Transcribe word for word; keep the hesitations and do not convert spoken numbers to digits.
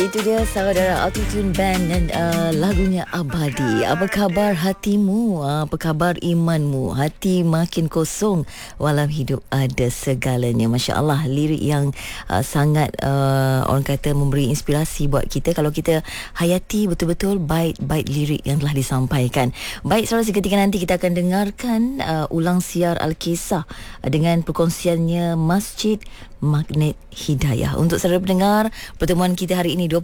Itu dia saudara Altitude Band dan uh, lagunya Abadi. Apa khabar hatimu? Apa khabar imanmu? Hati makin kosong walau hidup ada segalanya. Masya Allah, lirik yang uh, sangat uh, orang kata memberi inspirasi buat kita. Kalau kita hayati betul-betul bait-bait lirik yang telah disampaikan. Baik saudara, seketika nanti kita akan dengarkan uh, ulang siar Al-Kisah uh, dengan perkongsiannya Masjid Magnet Hidayah. Untuk saudara pendengar, pertemuan kita hari ini